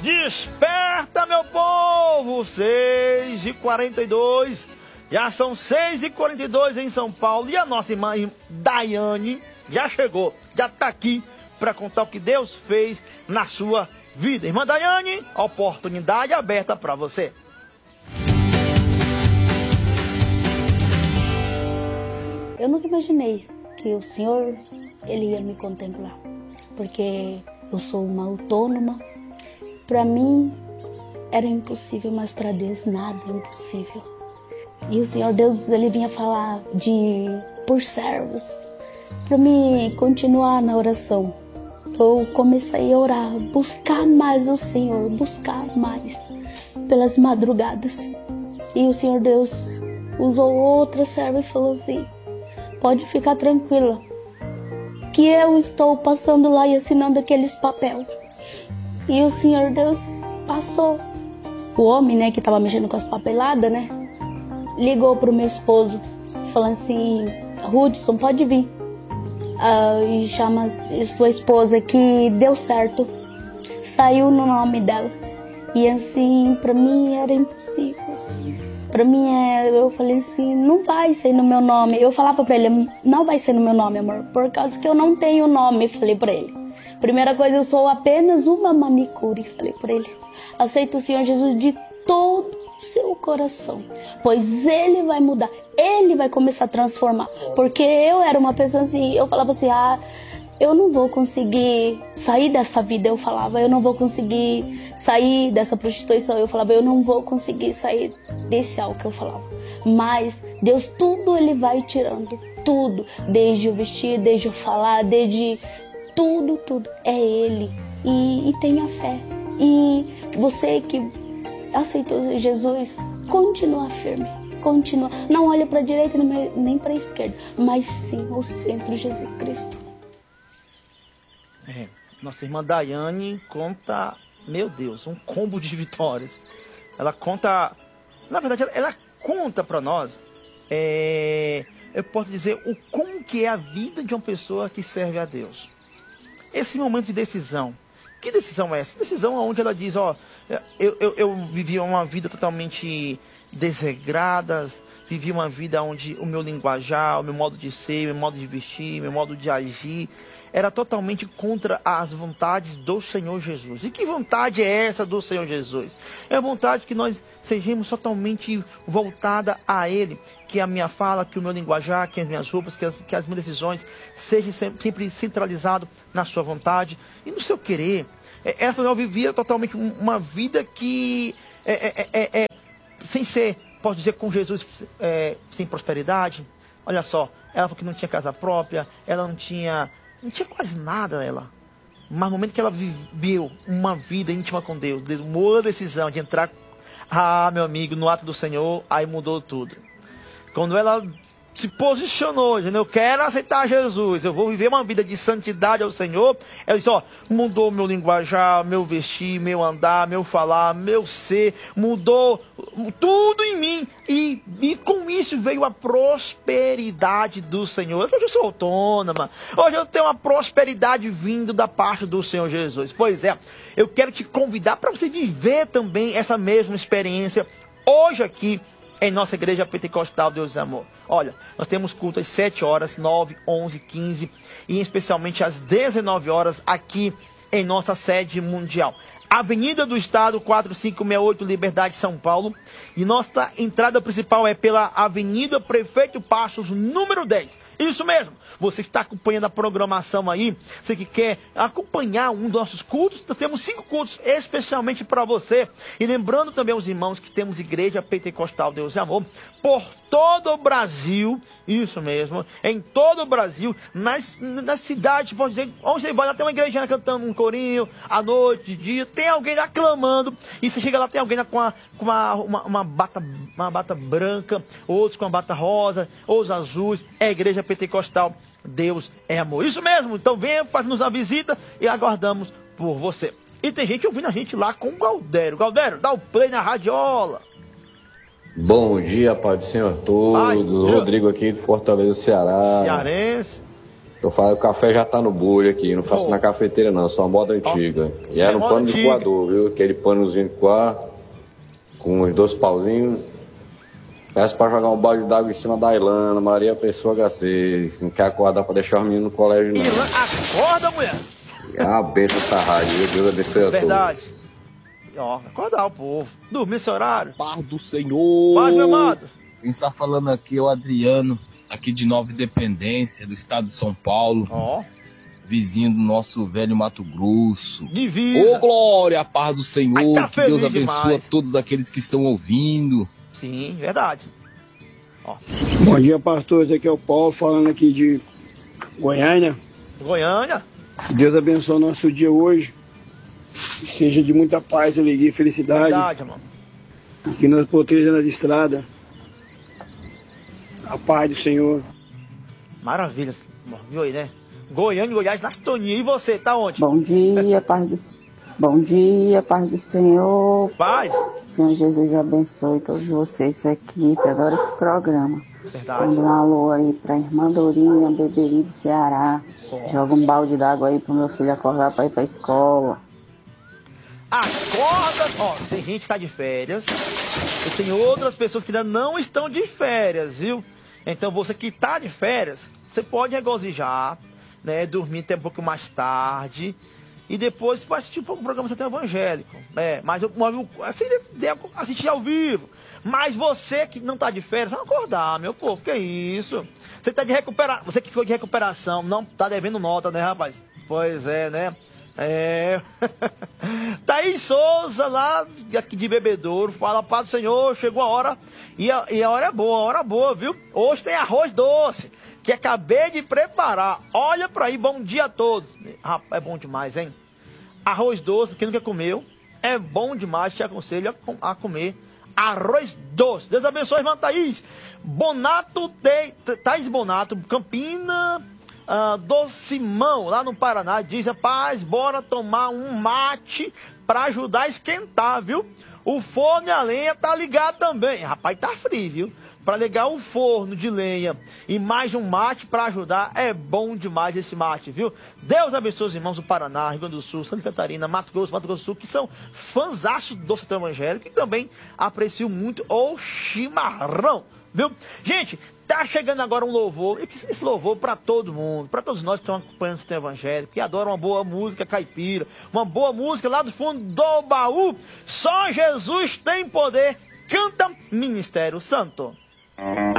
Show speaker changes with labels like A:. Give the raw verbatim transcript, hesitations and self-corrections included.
A: Desperta, meu povo! seis e quarenta e dois. Já são seis e quarenta e dois em São Paulo. E a nossa irmã Daiane já chegou, já está aqui para contar o que Deus fez na sua vida. Irmã Daiane, oportunidade aberta para você.
B: Eu nunca imaginei que o Senhor, Ele ia me contemplar. Porque eu sou uma autônoma. Para mim era impossível, mas para Deus nada é impossível. E o Senhor Deus, Ele vinha falar de por servos, para mim continuar na oração. Eu comecei a orar, buscar mais o Senhor, buscar mais pelas madrugadas. E o Senhor Deus usou outra serva e falou assim: pode ficar tranquila, que eu estou passando lá e assinando aqueles papéis. E o Senhor Deus passou. O homem, né, que estava mexendo com as papeladas, né, ligou para o meu esposo, falando assim: Hudson, pode vir. Uh, e chama sua esposa, que deu certo. Saiu no nome dela. E assim, para mim era impossível. Para mim, é, eu falei assim: não vai ser no meu nome. Eu falava para ele: não vai ser no meu nome, amor, por causa que eu não tenho nome. Falei para ele: primeira coisa, eu sou apenas uma manicure. Falei para ele: aceita o Senhor Jesus de todo seu coração, pois Ele vai mudar, Ele vai começar a transformar. Porque eu era uma pessoa assim, eu falava assim: ah, eu não vou conseguir sair dessa vida. Eu falava: eu não vou conseguir sair dessa prostituição. Eu falava: eu não vou conseguir sair desse álcool. Eu falava. Mas Deus, tudo Ele vai tirando, tudo, desde o vestir, desde o falar, desde tudo, tudo, é Ele. E, e tenha fé. E você que aceitou Jesus, continua firme, continua. Não olha para a direita nem para a esquerda, mas sim ao centro, Jesus Cristo.
A: É, nossa irmã Daiane conta, meu Deus, um combo de vitórias. Ela conta, na verdade, ela, ela conta para nós, é, eu posso dizer, o como que é a vida de uma pessoa que serve a Deus. Esse momento de decisão. Que decisão é essa? Decisão onde ela diz: ó, eu, eu, eu vivi uma vida totalmente desregrada, vivi uma vida onde o meu linguajar, o meu modo de ser, o meu modo de vestir, o meu modo de agir, era totalmente contra as vontades do Senhor Jesus. E que vontade é essa do Senhor Jesus? É a vontade que nós sejamos totalmente voltada a Ele, que a minha fala, que o meu linguajar, que as minhas roupas, que as, que as minhas decisões sejam sempre, sempre centralizado na sua vontade e no seu querer. Ela vivia totalmente uma vida que, é, é, é, é, sem ser, posso dizer, com Jesus, é, sem prosperidade. Olha só, ela falou que não tinha casa própria, ela não tinha, não tinha quase nada, ela. Mas no momento que ela viveu uma vida íntima com Deus, tomou a decisão de entrar, ah, meu amigo, no ato do Senhor, aí mudou tudo. Quando ela se posicionou, dizendo: eu quero aceitar Jesus, eu vou viver uma vida de santidade ao Senhor, ela disse: ó, mudou meu linguajar, meu vestir, meu andar, meu falar, meu ser, mudou tudo em mim, e, e com isso veio a prosperidade do Senhor. Hoje eu sou autônoma, hoje eu tenho uma prosperidade vindo da parte do Senhor Jesus. Pois é, eu quero te convidar para você viver também essa mesma experiência hoje aqui em nossa igreja pentecostal Deus e Amor. Olha, nós temos culto às sete horas, nove, onze, quinze e especialmente às dezenove horas aqui em nossa sede mundial. Avenida do Estado, quatro cinco seis oito, Liberdade, São Paulo. E nossa entrada principal é pela Avenida Prefeito Passos, número dez. Isso mesmo. Você que está acompanhando a programação aí, você que quer acompanhar um dos nossos cultos, nós temos cinco cultos especialmente para você. E lembrando também aos irmãos que temos Igreja Pentecostal Deus e Amor por todo o Brasil, isso mesmo, em todo o Brasil, nas, nas cidades, pode dizer, onde você vai lá, tem uma igreja cantando um corinho, à noite, de dia, tem alguém lá clamando, e você chega lá, tem alguém lá com, a, com uma, uma, uma, bata, uma bata branca, outros com a bata rosa, outros azuis, é a Igreja Pentecostal Deus é Amor. Isso mesmo, então venha, faz-nos uma visita e aguardamos por você. E tem gente ouvindo a gente lá com o Galdério. Galdério, dá o play na radiola.
C: Bom dia, Pai do Senhor todo. Ai, Rodrigo aqui de Fortaleza, Ceará.
A: Cearense.
C: Eu falo, o café já tá no bolho aqui, não faço
A: Oh.
C: na cafeteira não, só moda antiga. E era
A: É
C: um
A: moda
C: pano de
A: antiga.
C: coador, viu? Aquele panozinho de coar, com uns dois pauzinhos. Peço pra jogar um balde d'água em cima da Ilana, Maria Pessoa H C. Não quer acordar pra deixar os meninos no colégio, não.
A: Ilan, acorda, mulher!
C: É uma benção essa rádio, viu? Deus abençoe a todos.
A: Verdade. Ó, acordar o povo. Dormir esse horário.
D: Paz do Senhor.
A: Paz, meu amado.
D: Quem está falando aqui é o Adriano, aqui de Nova Independência, do estado de São Paulo,
A: Ó,
D: vizinho do nosso velho Mato Grosso.
A: divisa.
D: Ô, glória, a paz do Senhor,
A: Ai, tá
D: que Deus
A: feliz
D: abençoe
A: demais.
D: a todos aqueles que estão ouvindo.
A: Sim, verdade. Ó,
E: Bom dia, pastor. Esse aqui é o Paulo, falando aqui de Goiânia.
A: Goiânia.
E: Que Deus abençoe o nosso dia hoje. Que seja de muita paz, alegria e felicidade.
A: Verdade, mano.
E: Que nos proteja nas estradas. A paz do Senhor.
A: Maravilha. Viu aí, né? Goiânia e Goiás na sintonia. E você, tá onde?
F: Bom dia, paz do, bom dia, paz do Senhor.
A: Paz.
F: Senhor Jesus abençoe todos vocês aqui. Adoro esse programa.
A: Verdade.
F: Manda um alô aí pra irmã Dorinha, Beberibe, Ceará.
A: Bom.
F: Joga um balde d'água aí pro meu filho acordar pra ir pra escola.
A: Acorda! Ó, tem gente que tá de férias. E tem outras pessoas que ainda não estão de férias, viu? Então você que tá de férias, você pode regozijar, né? Dormir até um pouco mais tarde. E depois pode assistir um pouco o programa Centro Evangélico. É, mas eu assim, assistir ao vivo. Mas você que não tá de férias, vai acordar, meu povo, que isso? Você tá de recuperação. Você que ficou de recuperação, não tá devendo nota, né, rapaz? Pois é, né? É. Thaís Souza, lá aqui de Bebedouro, fala, Pai do Senhor, chegou a hora. E a, e a hora é boa, a hora boa, viu? Hoje tem arroz doce, que acabei de preparar. Olha pra aí, bom dia a todos. Rapaz, é bom demais, hein? Arroz doce, quem nunca comeu, é bom demais, te aconselho a, com- a comer arroz doce. Deus abençoe, irmã Thaís. Bonato, tem, Thaís Bonato, Campina, ah, do Simão, lá no Paraná, diz, rapaz, bora tomar um mate pra ajudar a esquentar, viu? O forno e a lenha tá ligado também. Rapaz, tá frio, viu? Pra ligar o forno de lenha e mais um mate pra ajudar, é bom demais esse mate, viu? Deus abençoe os irmãos do Paraná, Rio Grande do Sul, Santa Catarina, Mato Grosso, Mato Grosso do Sul, que são fãzaços do Centro Evangélico e também apreciam muito o chimarrão, viu? Gente, tá chegando agora um louvor, e esse louvor pra todo mundo, pra todos nós que estão acompanhando o Centro Evangélico, que adoram uma boa música caipira, uma boa música lá do fundo do baú. Só Jesus tem poder. Canta Ministério Santo.